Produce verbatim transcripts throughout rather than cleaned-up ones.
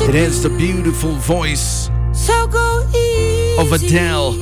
It is the beautiful voice So go easy of Adele.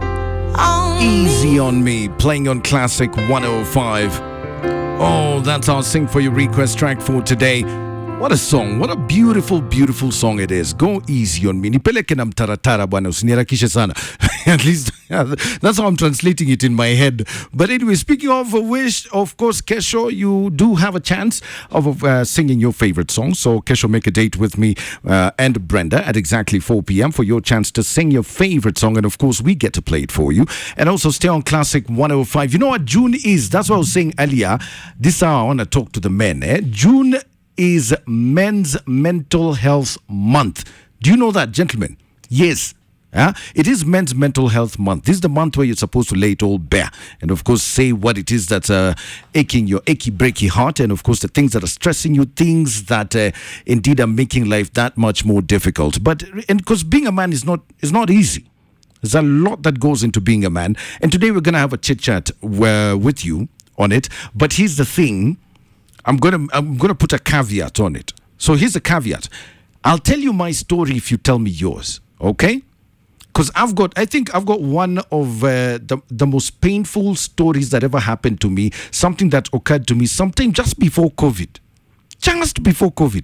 on Easy me. on Me, playing on Classic one oh five. Oh, that's our Sing for Your request track for today. What a song. What a beautiful, beautiful song it is. Go easy on me. Nipeleke na mtaratara bwana, usiniharakishe sana. At least that's how I'm translating it in my head. But anyway, speaking of which, of course, Kesho, you do have a chance of uh, singing your favorite song. So Kesho, make a date with me uh, and Brenda at exactly four p.m. for your chance to sing your favorite song. And of course, we get to play it for you. And also stay on Classic one oh five. You know what June is? That's what I was saying earlier. This hour I want to talk to the men. Eh? June is Men's Mental Health Month. Do you know that, gentlemen? Yes. Uh, it is Men's Mental Health Month. This is the month where you're supposed to lay it all bare and, of course, say what it is that's uh, aching your achy, breaky heart, and, of course, the things that are stressing you, things that uh, indeed are making life that much more difficult. But and because being a man is not is not easy. There's a lot that goes into being a man. And today we're going to have a chit-chat uh, with you on it. But here's the thing. I'm gonna I'm gonna put a caveat on it. So here's a caveat. I'll tell you my story if you tell me yours, okay? Because I've got, I think I've got one of uh, the the most painful stories that ever happened to me. Something that occurred to me sometime just before COVID, just before COVID.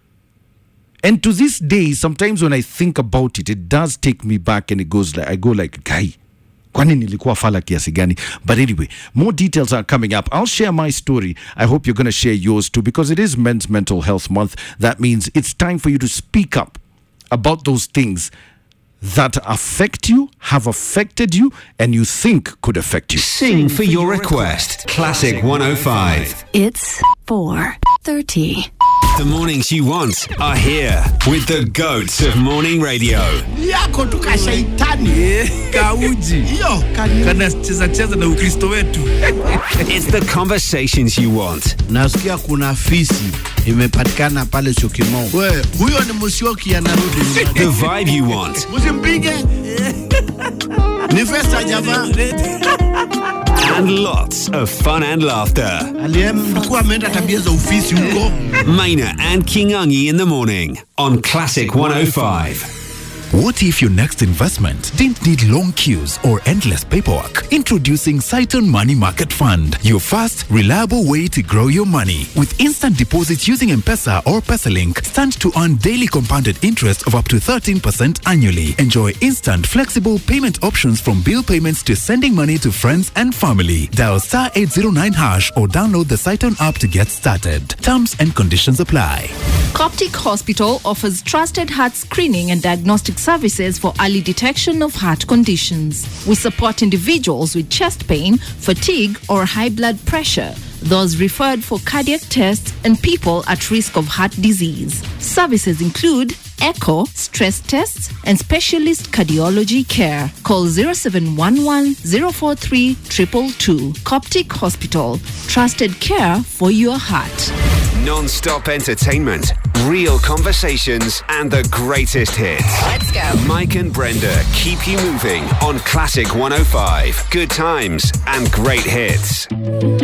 And to this day, sometimes when I think about it, it does take me back, and it goes like I go like, guy. Kwani nilikuwa fala kiasi gani? But anyway, more details are coming up. I'll share my story. I hope you're going to share yours too, because it is Men's Mental Health Month. That means it's time for you to speak up about those things that affect you, have affected you, and you think could affect you. Sing for your request. Classic one oh five. It's four thirty. The mornings you want are here with the goats of morning radio. yako tukashaitani kauji hiyo kana cheza cheza na ukristo wetu. It's the conversations you want. nasikia kuna fisi imepatikana pale Syokimau. We huyo ni Musyoki anarudi nyumbani. The vibe you want. Msimpige ni Festa Java. And lots of fun and laughter. Aliyemkuwa ameenda tabia za ufisi huko. Maina and Kingangi in the morning on Classic one oh five. What if your next investment didn't need long queues or endless paperwork? Introducing Saiton Money Market Fund, your fast, reliable way to grow your money. With instant deposits using M-Pesa or PesaLink, stand to earn daily compounded interest of up to thirteen percent annually. Enjoy instant, flexible payment options from bill payments to sending money to friends and family. Dial star eight zero nine hash or download the Saiton app to get started. Terms and conditions apply. Coptic Hospital offers trusted heart screening and diagnostic services for early detection of heart conditions. We support individuals with chest pain, fatigue, or high blood pressure, those referred for cardiac tests, and people at risk of heart disease. Services include echo, stress tests, and specialist cardiology care. Call zero seven one one, zero four three, two two two. Coptic Hospital. Trusted care for your heart. Non-stop entertainment, real conversations, and the greatest hits. Let's go. Mike and Brenda keep you moving on Classic one oh five. Good times and great hits.